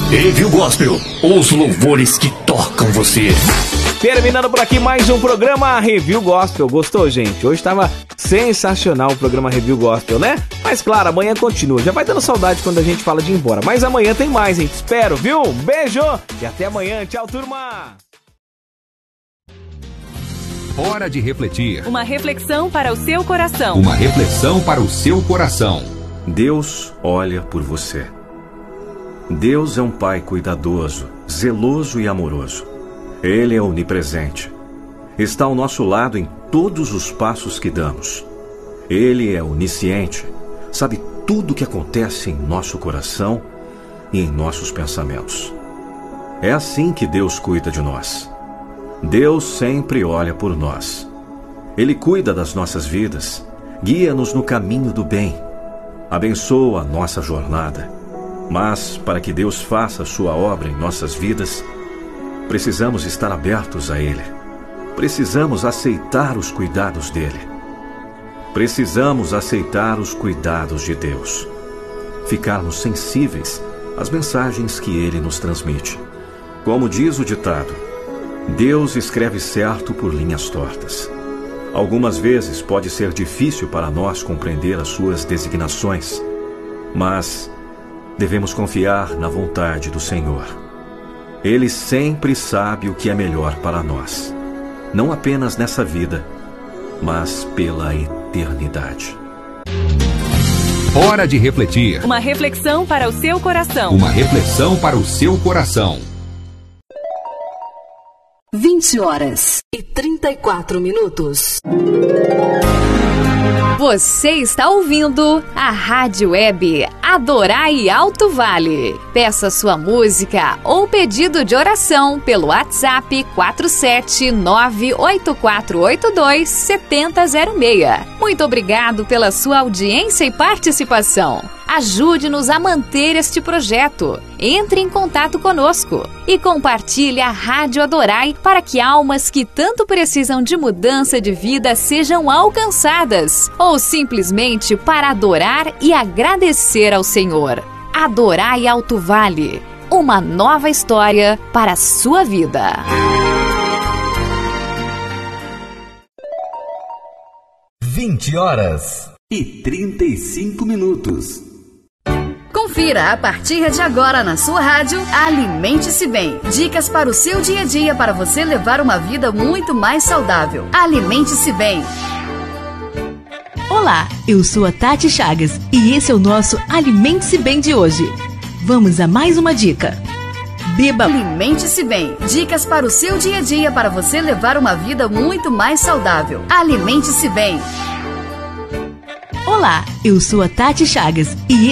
Review Gospel, os louvores que tocam você. Terminando por aqui mais um programa Review Gospel. Gostou, gente? Hoje estava sensacional o programa Review Gospel, né? Mas claro, amanhã continua. Já vai dando saudade quando a gente fala de ir embora. Mas amanhã tem mais, hein? Espero, viu? Um beijo e até amanhã. Tchau, turma! Hora de refletir. Uma reflexão para o seu coração. Uma reflexão para o seu coração. Deus olha por você. Deus é um Pai cuidadoso, zeloso e amoroso. Ele é onipresente. Está ao nosso lado em todos os passos que damos. Ele é onisciente, sabe tudo o que acontece em nosso coração e em nossos pensamentos. É assim que Deus cuida de nós. Deus sempre olha por nós. Ele cuida das nossas vidas, guia-nos no caminho do bem, abençoa a nossa jornada. Mas, para que Deus faça a sua obra em nossas vidas, precisamos estar abertos a Ele. Precisamos aceitar os cuidados dEle. Precisamos aceitar os cuidados de Deus. Ficarmos sensíveis às mensagens que Ele nos transmite. Como diz o ditado, Deus escreve certo por linhas tortas. Algumas vezes pode ser difícil para nós compreender as suas designações, mas devemos confiar na vontade do Senhor. Ele sempre sabe o que é melhor para nós, não apenas nessa vida, mas pela eternidade. Hora de refletir. Uma reflexão para o seu coração. Uma reflexão para o seu coração. 20h34. Você está ouvindo a Rádio Web Adorai Alto Vale. Peça sua música ou pedido de oração pelo WhatsApp 47984827006. Muito obrigado pela sua audiência e participação. Ajude-nos a manter este projeto. Entre em contato conosco e compartilhe a Rádio Adorai para que almas que tanto precisam de mudança de vida sejam alcançadas, ou simplesmente para adorar e agradecer ao Senhor. Adorai Alto Vale, uma nova história para a sua vida. H e 35 minutos. Confira a partir de agora na sua rádio Alimente-se Bem. Dicas para o seu dia a dia para você levar uma vida muito mais saudável. Alimente-se Bem. Olá, eu sou a Tati Chagas e esse é o nosso Alimente-se Bem de hoje. Vamos a mais uma dica. Beba. Alimente-se Bem. Dicas para o seu dia a dia para você levar uma vida muito mais saudável. Alimente-se Bem. Olá, eu sou a Tati Chagas e